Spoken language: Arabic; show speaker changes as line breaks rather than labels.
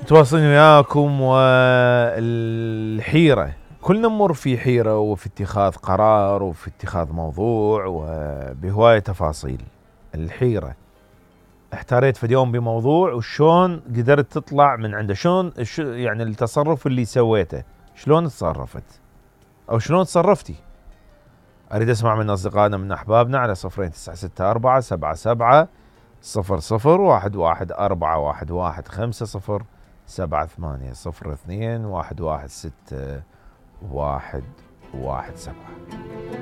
تواصلين وياكم والحيرة، كلنا نمر في حيرة وفي اتخاذ قرار وفي اتخاذ موضوع وبهواية تفاصيل. الحيرة، احتاريت في اليوم بموضوع وشون قدرت تطلع من عنده، شلون يعني التصرف اللي سويته شلون تصرفت او شلون تصرفتي. اريد اسمع من اصدقائنا من احبابنا على 0964 77 00 11 4 5 0 7 8 0 2 1 1 6 1 1 7.